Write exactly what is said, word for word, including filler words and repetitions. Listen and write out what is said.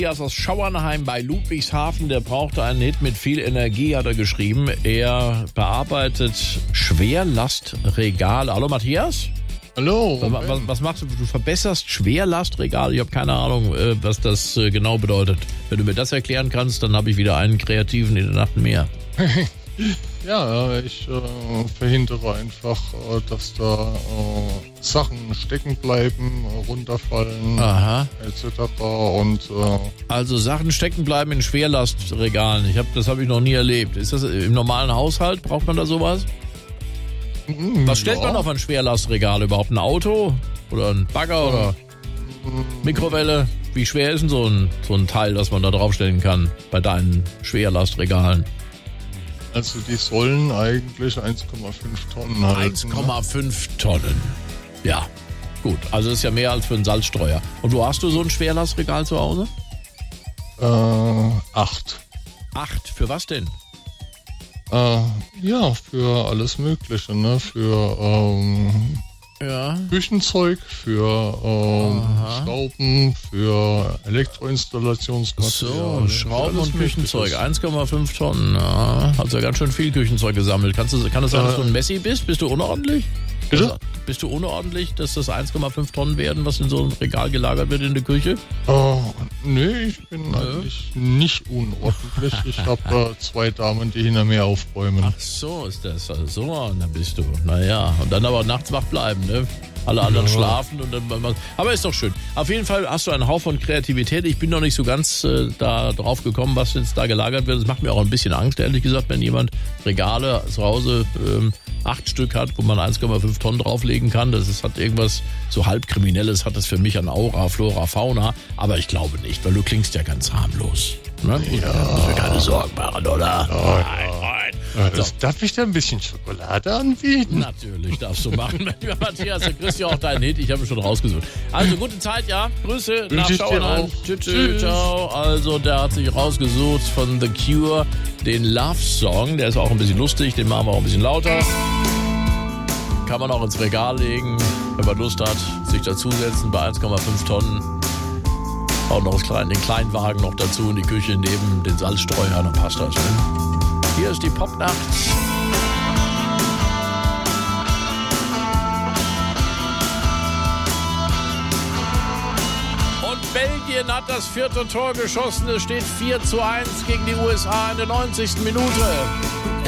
Aus Schauernheim bei Ludwigshafen, der brauchte einen Hit mit viel Energie, hat er geschrieben. Er bearbeitet Schwerlastregale. Hallo Matthias? Hallo. Was, was, was machst du? Du verbesserst Schwerlastregale. Ich habe keine Ahnung, was das genau bedeutet. Wenn du mir das erklären kannst, dann habe ich wieder einen Kreativen in der Nacht mehr. Ja, ich äh, verhindere einfach, äh, dass da äh, Sachen stecken bleiben, runterfallen, Aha. et cetera. Und äh, also Sachen stecken bleiben in Schwerlastregalen. Ich hab, das habe ich noch nie erlebt. Ist das im normalen Haushalt? Braucht man da sowas? mh, Was stellt ja. man auf ein Schwerlastregal überhaupt? Ein Auto oder ein Bagger oder Mikrowelle? Wie schwer ist denn so ein, so ein Teil, das man da draufstellen kann bei deinen Schwerlastregalen? Also die sollen eigentlich eins Komma fünf Tonnen halten. eins Komma fünf Tonnen. Ja, gut. Also das ist ja mehr als für einen Salzstreuer. Und wo hast du so ein Schwerlastregal zu Hause? Äh, acht. Acht. Für was denn? Äh, ja, für alles Mögliche, ne? Für ähm, Ja. Küchenzeug, für ähm, Schrauben, für Elektroinstallationsmaterial. So, Schrauben Alles und Küchenzeug. Mögliche. eins Komma fünf Tonnen. Ja, hast ja ganz schön viel Küchenzeug gesammelt. Kannst du, kann es sein, dass du ein Messi bist? Bist du unordentlich? Bitte? Also, bist du unordentlich, dass das eins Komma fünf Tonnen werden, was in so einem Regal gelagert wird in der Küche? Oh, nee, ich bin eigentlich nicht unordentlich. Ich habe äh, zwei Damen, die hinter mir aufräumen. Ach so, ist das. Also so, und dann bist du. Naja, und dann aber nachts wach bleiben, ne? Alle anderen Ja. schlafen und dann. Aber ist doch schön. Auf jeden Fall hast du einen Haufen Kreativität. Ich bin noch nicht so ganz äh, da drauf gekommen, was jetzt da gelagert wird. Das macht mir auch ein bisschen Angst, ehrlich gesagt, wenn jemand Regale zu Hause ähm, acht Stück hat, wo man eins Komma fünf Tonnen drauflegen kann. Das ist, hat irgendwas so halb Kriminelles, hat das für mich an Aura, Flora, Fauna. Aber ich glaube nicht, weil du klingst ja ganz harmlos. Ne? Ja. Muss mir keine Sorgen machen, oder? Ja, Nein, nein. Äh, So. Darf ich da ein bisschen Schokolade anbieten? Natürlich darfst du machen, lieber Matthias. Dann kriegst du ja auch deinen Hit. Ich habe ihn schon rausgesucht. Also, gute Zeit, ja. Grüße nach ich dir Schauernheim. auch. Tschüss, tschüss, Tschüss. ciao. Also, der hat sich rausgesucht von The Cure den Love Song. Der ist auch ein bisschen lustig. Den machen wir auch ein bisschen lauter. Kann man auch ins Regal legen, wenn man Lust hat, sich dazusetzen bei eins Komma fünf Tonnen. Auch noch das kleine, den Kleinwagen noch dazu in die Küche neben den Salzstreuer, dann passt das. Ne? Hier ist die Popnacht. Und Belgien hat das vierte Tor geschossen. Es steht vier zu eins gegen die U S A in der neunzigsten Minute.